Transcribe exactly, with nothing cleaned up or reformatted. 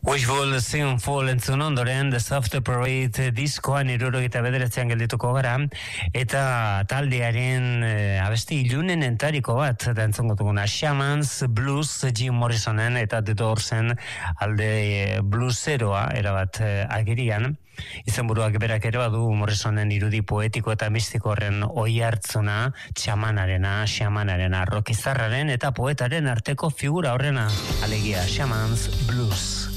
Wishful Sinful entzun ondoren The Soft Parade diskoan hirurogeita bederatzean geldituko gara, eta taldearen e, abesti ilunen entariko bat da entzungo duguna, Shamans Blues, Jim Morrisonen eta The Doorsen alde e, blueseroa erabat e, agirian. Izenburuak berak ere badu Morrisonen irudi poetiko eta mistiko horren oi hartzuna, txamanarena, xamanarena, rockizarraren eta poetaren arteko figura horrena, alegia Shamans Blues.